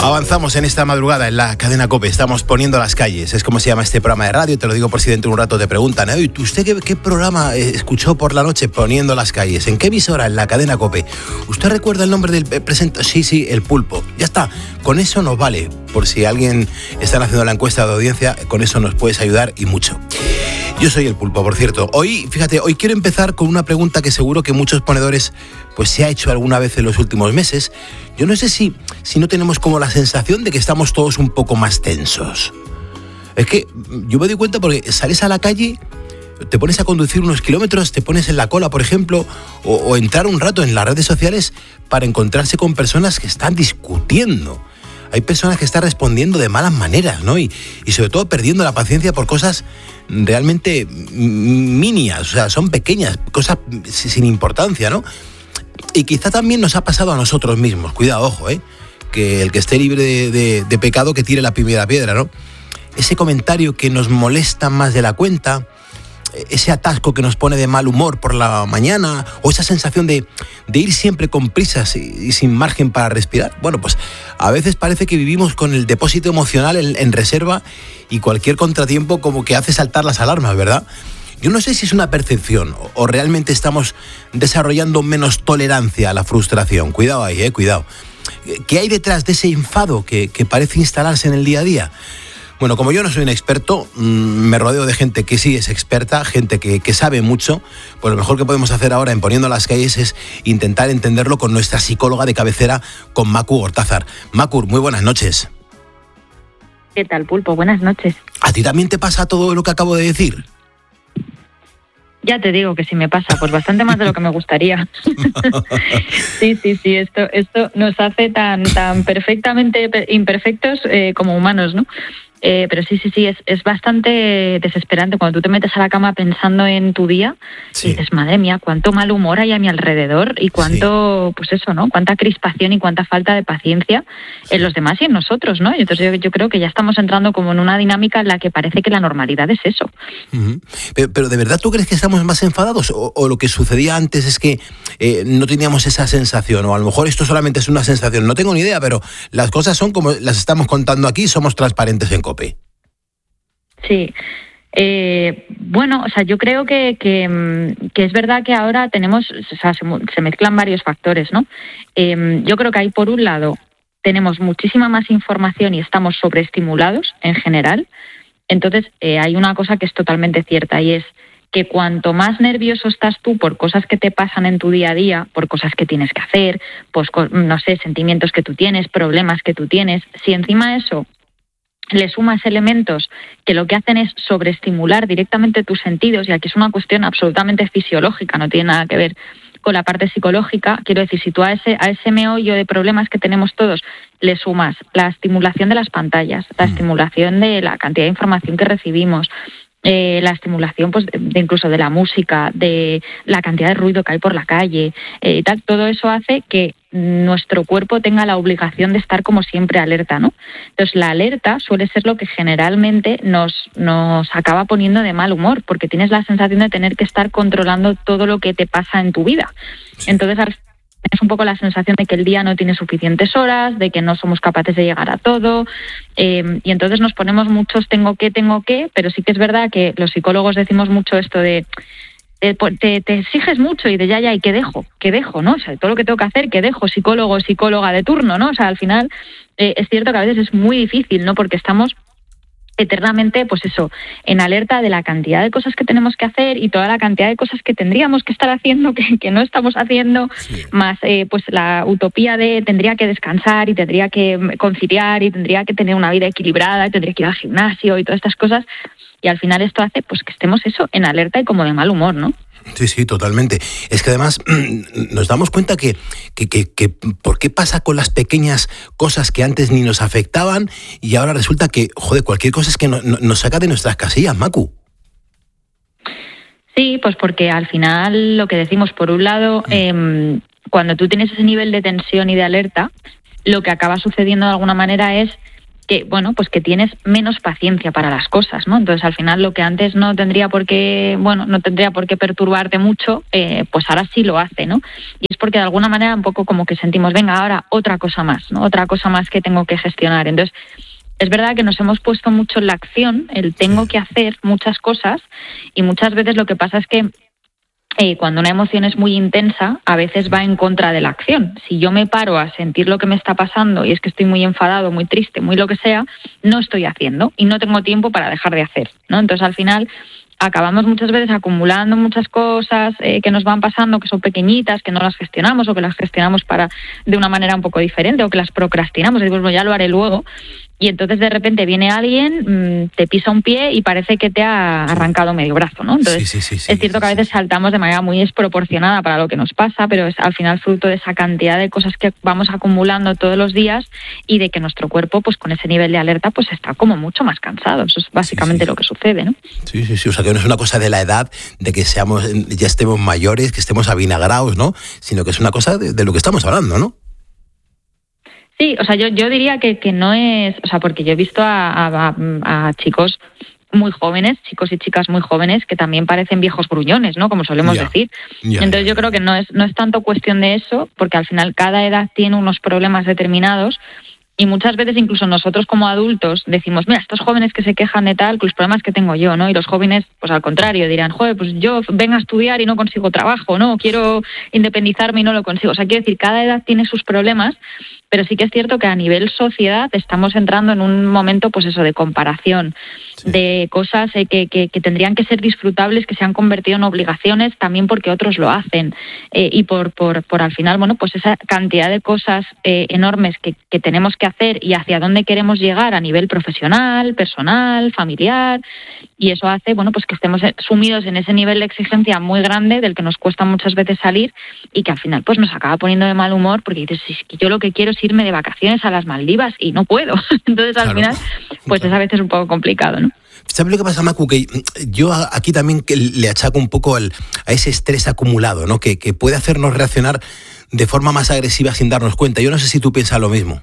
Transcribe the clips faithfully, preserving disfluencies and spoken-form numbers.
Avanzamos en esta madrugada en la cadena COPE, estamos poniendo las calles, es como se llama este programa de radio, te lo digo por si dentro de un rato te preguntan, ¿eh? ¿Usted qué, qué programa escuchó por la noche poniendo las calles? ¿En qué emisora? En la cadena COPE. ¿Usted recuerda el nombre del presentador? Sí, sí, El Pulpo. Ya está, con eso nos vale, por si alguien está haciendo la encuesta de audiencia, con eso nos puedes ayudar y mucho. Yo soy El Pulpo, por cierto. Hoy, fíjate, hoy quiero empezar con una pregunta que seguro que muchos ponedores pues se ha hecho alguna vez en los últimos meses. Yo no sé si, si no tenemos como la sensación de que estamos todos un poco más tensos. Es que yo me doy cuenta porque sales a la calle, te pones a conducir unos kilómetros, te pones en la cola, por ejemplo, o, o entrar un rato en las redes sociales para encontrarse con personas que están discutiendo. Hay personas que están respondiendo de malas maneras, ¿no? Y, y sobre todo perdiendo la paciencia por cosas realmente minias, o sea, son pequeñas, cosas sin importancia, ¿no? Y quizá también nos ha pasado a nosotros mismos, cuidado, ojo, ¿eh? Que el que esté libre de, de, de pecado que tire la primera piedra, ¿no? Ese comentario que nos molesta más de la cuenta, ese atasco que nos pone de mal humor por la mañana, o esa sensación de, de ir siempre con prisas y, y sin margen para respirar. Bueno, pues a veces parece que vivimos con el depósito emocional en, en reserva y cualquier contratiempo como que hace saltar las alarmas, ¿verdad? Yo no sé si es una percepción o, o realmente estamos desarrollando menos tolerancia a la frustración. Cuidado ahí, eh, cuidado. ¿Qué hay detrás de ese enfado que, que parece instalarse en el día a día? Bueno, como yo no soy un experto, me rodeo de gente que sí es experta, gente que, que sabe mucho, pues lo mejor que podemos hacer ahora en Poniendo las Calles es intentar entenderlo con nuestra psicóloga de cabecera, con Macu Gortázar. Macu, muy buenas noches. ¿Qué tal, Pulpo? Buenas noches. ¿A ti también te pasa todo lo que acabo de decir? Ya te digo que sí me pasa, pues bastante más de lo que me gustaría. Sí, sí, sí, esto, esto nos hace tan, tan perfectamente imperfectos eh, como humanos, ¿no? Eh, pero sí, sí, sí, es, es bastante desesperante cuando tú te metes a la cama pensando en tu día, sí. Y dices, madre mía, cuánto mal humor hay a mi alrededor y cuánto, sí. Pues eso, ¿no? Cuánta crispación y cuánta falta de paciencia sí. En los demás y en nosotros, ¿no? Y entonces yo, yo creo que ya estamos entrando como en una dinámica en la que parece que la normalidad es eso. Uh-huh. Pero, pero ¿de verdad tú crees que estamos más enfadados? ¿O, o lo que sucedía antes es que eh, no teníamos esa sensación? O a lo mejor esto solamente es una sensación, no tengo ni idea, pero las cosas son como las estamos contando aquí, somos transparentes en COPE. Sí, eh, bueno, o sea, yo creo que, que, que es verdad que ahora tenemos, o sea, se, se mezclan varios factores, ¿no? Eh, yo creo que hay, por un lado, tenemos muchísima más información y estamos sobreestimulados en general. Entonces, eh, hay una cosa que es totalmente cierta y es que cuanto más nervioso estás tú por cosas que te pasan en tu día a día, por cosas que tienes que hacer, pues, no sé, sentimientos que tú tienes, problemas que tú tienes, si encima de eso le sumas elementos que lo que hacen es sobreestimular directamente tus sentidos, y aquí es una cuestión absolutamente fisiológica, no tiene nada que ver con la parte psicológica. Quiero decir, si tú a ese, a ese meollo de problemas que tenemos todos le sumas la estimulación de las pantallas, la estimulación de la cantidad de información que recibimos, Eh, la estimulación pues de incluso de la música, de la cantidad de ruido que hay por la calle, eh, y tal, todo eso hace que nuestro cuerpo tenga la obligación de estar como siempre alerta, ¿no? Entonces la alerta suele ser lo que generalmente nos, nos acaba poniendo de mal humor, porque tienes la sensación de tener que estar controlando todo lo que te pasa en tu vida. Sí. Entonces es un poco la sensación de que el día no tiene suficientes horas, de que no somos capaces de llegar a todo, eh, y entonces nos ponemos muchos tengo que, tengo que, pero sí que es verdad que los psicólogos decimos mucho esto de te, te, te exiges mucho y de ya, ya, y que dejo, que dejo, ¿no? O sea, todo lo que tengo que hacer, que dejo, psicólogo, psicóloga de turno, ¿no? O sea, al final eh, es cierto que a veces es muy difícil, ¿no? Porque estamos eternamente, pues eso, en alerta de la cantidad de cosas que tenemos que hacer y toda la cantidad de cosas que tendríamos que estar haciendo que, que no estamos haciendo, sí. Más eh, pues la utopía de tendría que descansar y tendría que conciliar y tendría que tener una vida equilibrada y tendría que ir al gimnasio y todas estas cosas, y al final esto hace pues que estemos eso, en alerta y como de mal humor, ¿no? Sí, sí, totalmente. Es que además nos damos cuenta que, que, que, que ¿por qué pasa con las pequeñas cosas que antes ni nos afectaban y ahora resulta que, joder, cualquier cosa es que no, no, nos saca de nuestras casillas, Macu? Sí, pues porque al final lo que decimos, por un lado, mm. eh, cuando tú tienes ese nivel de tensión y de alerta, lo que acaba sucediendo de alguna manera es que, bueno, pues que tienes menos paciencia para las cosas, ¿no? Entonces, al final, lo que antes no tendría por qué, bueno, no tendría por qué perturbarte mucho, eh, pues ahora sí lo hace, ¿no? Y es porque de alguna manera un poco como que sentimos, venga, ahora otra cosa más, ¿no? Otra cosa más que tengo que gestionar. Entonces, es verdad que nos hemos puesto mucho en la acción, el tengo que hacer muchas cosas, y muchas veces lo que pasa es que Eh, cuando una emoción es muy intensa, a veces va en contra de la acción. Si yo me paro a sentir lo que me está pasando y es que estoy muy enfadado, muy triste, muy lo que sea, no estoy haciendo y no tengo tiempo para dejar de hacer, ¿no? Entonces, al final, acabamos muchas veces acumulando muchas cosas eh, que nos van pasando, que son pequeñitas, que no las gestionamos o que las gestionamos para de una manera un poco diferente o que las procrastinamos y decimos, bueno, ya lo haré luego. Y entonces de repente viene alguien, mmm, te pisa un pie y parece que te ha arrancado medio brazo, ¿no? Entonces sí, sí, sí, sí, es cierto sí, que a veces sí. saltamos de manera muy desproporcionada para lo que nos pasa, pero es al final fruto de esa cantidad de cosas que vamos acumulando todos los días y de que nuestro cuerpo, pues con ese nivel de alerta, pues está como mucho más cansado. Eso es básicamente Sí, sí. lo que sucede, ¿no? Sí, sí, sí. O sea, que no es una cosa de la edad, de que seamos, ya estemos mayores, que estemos avinagrados, ¿no? Sino que es una cosa de, de lo que estamos hablando, ¿no? Sí, o sea, yo, yo diría que, que no es, o sea, porque yo he visto a, a, a chicos muy jóvenes, chicos y chicas muy jóvenes, que también parecen viejos gruñones, ¿no? Como solemos Ya, decir. ya, Entonces ya, yo ya. creo que no es, no es tanto cuestión de eso, porque al final cada edad tiene unos problemas determinados. Y muchas veces incluso nosotros como adultos decimos, mira, estos jóvenes que se quejan de tal, con los problemas que tengo yo, ¿no? Y los jóvenes, pues al contrario, dirán, joder, pues yo vengo a estudiar y no consigo trabajo, ¿no? Quiero independizarme y no lo consigo. O sea, quiero decir, cada edad tiene sus problemas, pero sí que es cierto que a nivel sociedad estamos entrando en un momento, pues eso, de comparación, Sí. de cosas eh, que, que, que tendrían que ser disfrutables, que se han convertido en obligaciones también porque otros lo hacen. Eh, y por, por, por al final, bueno, pues esa cantidad de cosas eh, enormes que, que tenemos que hacer y hacia dónde queremos llegar a nivel profesional, personal, familiar, y eso hace, bueno, pues que estemos sumidos en ese nivel de exigencia muy grande del que nos cuesta muchas veces salir y que al final pues nos acaba poniendo de mal humor porque dices, es que yo lo que quiero es irme de vacaciones a las Maldivas y no puedo. Entonces al Claro. final pues Claro. es a veces un poco complicado, ¿no? ¿Sabes lo que pasa, Macu? Que yo aquí también que le achaco un poco al, a ese estrés acumulado, ¿no? Que, que puede hacernos reaccionar de forma más agresiva sin darnos cuenta. Yo no sé si tú piensas lo mismo.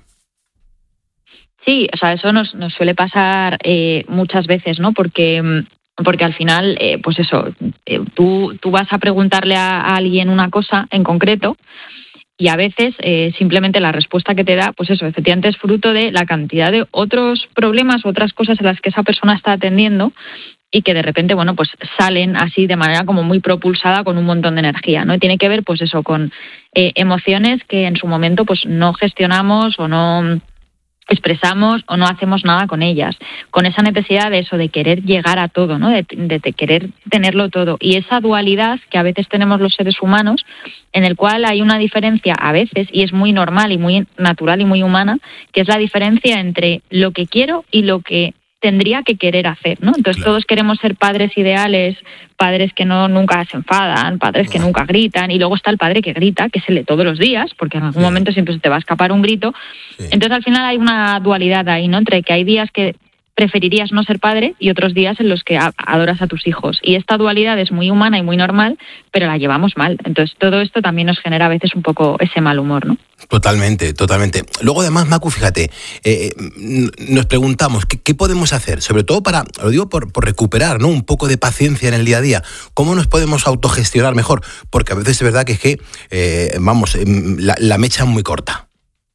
Sí, o sea, eso nos, nos suele pasar eh, muchas veces, ¿no? Porque, porque al final, eh, pues eso, eh, tú, tú vas a preguntarle a, a alguien una cosa en concreto y a veces eh, simplemente la respuesta que te da, pues eso, efectivamente es fruto de la cantidad de otros problemas, otras cosas a las que esa persona está atendiendo y que de repente, bueno, pues salen así de manera como muy propulsada con un montón de energía, ¿no? Y tiene que ver, pues eso, con eh, emociones que en su momento pues no gestionamos o no expresamos o no hacemos nada con ellas, con esa necesidad de eso, de querer llegar a todo, ¿no? De, de, de querer tenerlo todo. Y esa dualidad que a veces tenemos los seres humanos, en el cual hay una diferencia a veces, y es muy normal y muy natural y muy humana, que es la diferencia entre lo que quiero y lo que tendría que querer hacer, ¿no? Entonces Claro. todos queremos ser padres ideales, padres que no nunca se enfadan, padres que nunca gritan, y luego está el padre que grita, que es el de todos los días, porque en algún Sí. momento siempre se te va a escapar un grito. Sí. Entonces al final hay una dualidad ahí, ¿no? Entre que hay días que preferirías no ser padre y otros días en los que a- adoras a tus hijos. Y esta dualidad es muy humana y muy normal, pero la llevamos mal. Entonces todo esto también nos genera a veces un poco ese mal humor, ¿no? Totalmente, totalmente. Luego además, Macu, fíjate, eh, n- nos preguntamos, ¿qué, qué podemos hacer? Sobre todo para, lo digo por, por recuperar, ¿no? Un poco de paciencia en el día a día. ¿Cómo nos podemos autogestionar mejor? Porque a veces es verdad que es que, eh, vamos, em, la, la mecha es muy corta.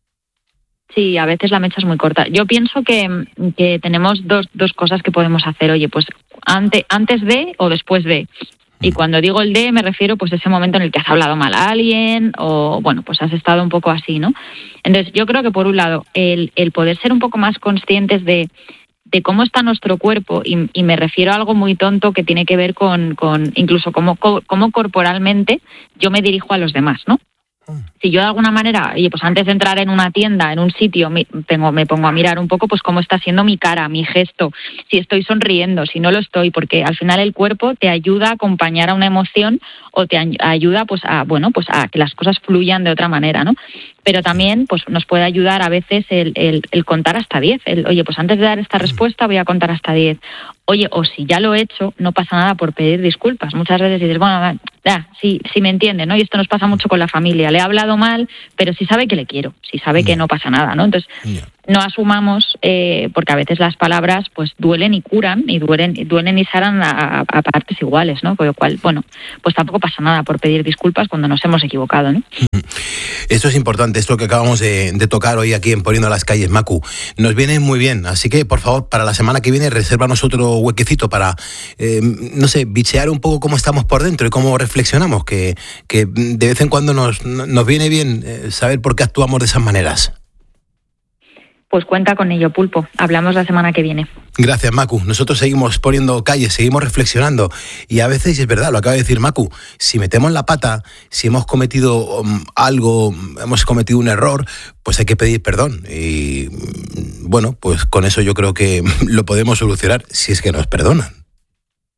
Sí, a veces la mecha es muy corta. Yo pienso que, que tenemos dos, dos cosas que podemos hacer. Oye, pues ante, antes de o después de. Y cuando digo el de, me refiero pues a ese momento en el que has hablado mal a alguien o, bueno, pues has estado un poco así, ¿no? Entonces, yo creo que por un lado, el, el poder ser un poco más conscientes de, de cómo está nuestro cuerpo, y, y me refiero a algo muy tonto que tiene que ver con, con incluso cómo, cómo corporalmente yo me dirijo a los demás, ¿no? Si yo de alguna manera, oye, pues antes de entrar en una tienda, en un sitio, me, tengo, me pongo a mirar un poco pues cómo está siendo mi cara, mi gesto, si estoy sonriendo, si no lo estoy, porque al final el cuerpo te ayuda a acompañar a una emoción o te ayuda pues a, bueno, pues a que las cosas fluyan de otra manera, ¿no? Pero también pues nos puede ayudar a veces el, el, el contar hasta diez. El, oye, pues antes de dar esta respuesta voy a contar hasta diez. Oye, o si ya lo he hecho, no pasa nada por pedir disculpas. Muchas veces dices, bueno, ya, sí, sí me entiende, ¿no? Y esto nos pasa mucho con la familia. Le he hablado mal, pero sí sabe que le quiero, sí sabe que no pasa nada, ¿no? Entonces, no asumamos, eh, porque a veces las palabras pues duelen y curan, y duelen, duelen y sanan a, a partes iguales, ¿no? Con lo cual, bueno, pues tampoco pasa nada por pedir disculpas cuando nos hemos equivocado, ¿no? Esto es importante, esto que acabamos de, de tocar hoy aquí en Poniendo las Calles, Macu. Nos viene muy bien, así que, por favor, para la semana que viene, resérvanos otro huequecito para, eh, no sé, bichear un poco cómo estamos por dentro y cómo reflexionamos, que, que de vez en cuando nos, nos viene bien eh, saber por qué actuamos de esas maneras. Pues cuenta con ello, Pulpo. Hablamos la semana que viene. Gracias, Macu. Nosotros seguimos poniendo calles, seguimos reflexionando. Y a veces, es verdad, lo acaba de decir Macu, si metemos la pata, si hemos cometido um, algo, hemos cometido un error, pues hay que pedir perdón. Y bueno, pues con eso yo creo que lo podemos solucionar si es que nos perdonan.